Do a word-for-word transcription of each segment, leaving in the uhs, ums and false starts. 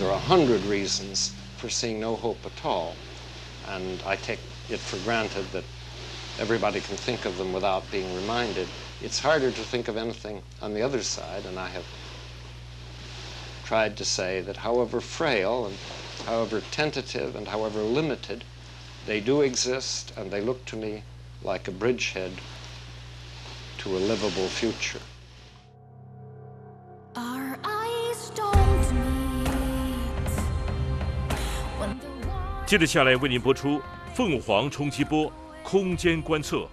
There are a hundred reasons for seeing no hope at all, and I take it for granted that everybody can think of them without being reminded. It's harder to think of anything on the other side, and I have tried to say that however frail and however tentative and however limited, they do exist, and they look to me like a bridgehead to a livable future. Our eyes don't meet when the water... 接着下来为您播出凤凰冲击波空间观测。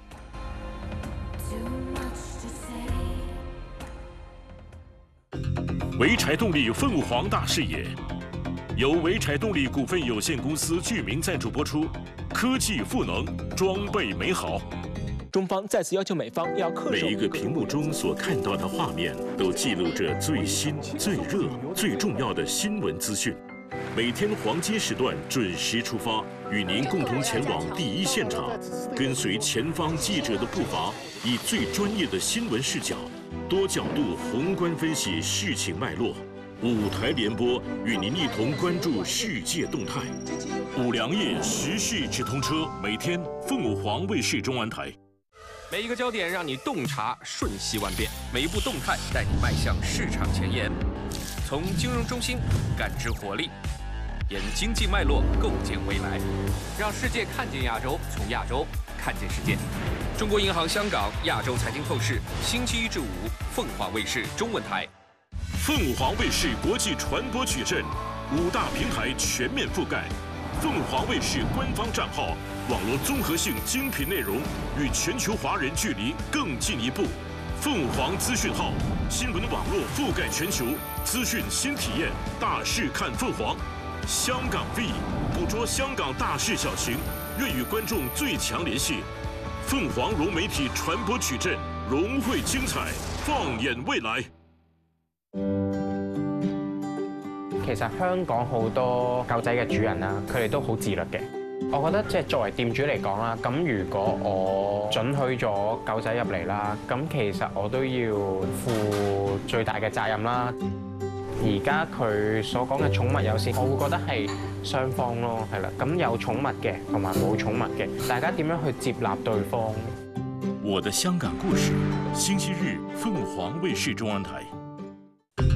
潍柴动力凤凰大视野，由潍柴动力股份有限公司居民赞助播出。科技赋能，装备美好。 中方再次要求美方要恪守。 每一个屏幕中所看到的画面，都记录着最新、最热、最重要的新闻资讯。每天黄金时段准时出发，与您共同前往第一现场，跟随前方记者的步伐，以最专业的新闻视角。 多角度宏观分析事情脉络，五台联播与您一同关注世界动态。五粮液时事直通车，每天凤凰卫视中文台。 每一个焦点让你洞察瞬息万变，每一步动态带你迈向市场前沿。从金融中心感知活力，沿经济脉络构建未来，让世界看见亚洲，从亚洲看见世界。 中国银行香港亚洲财经透视，星期一至五，凤凰卫视中文台。 凤凰卫视国际传播矩阵，五大平台全面覆盖。凤凰卫视官方账号，网络综合性精品内容，与全球华人距离更进一步。凤凰资讯号，新闻网络覆盖全球，资讯新体验，大事看凤凰。香港 V， 捕捉香港大事小情，愿与观众最强联系。 凤凰融媒體傳播矩陣，融匯精彩，放眼未來。 其實香港好多狗仔嘅主人啦，佢哋都好自律嘅。我覺得即係作為店主嚟講啦，咁如果我准許咗狗仔入嚟啦，咁其實我都要負最大嘅責任啦。而家佢所講嘅寵物友善，我會覺得係雙方咯，係啦。咁有寵物嘅同埋冇寵物嘅，大家點樣去接納對方？ 我的香港故事，星期日鳳凰衛視中文台。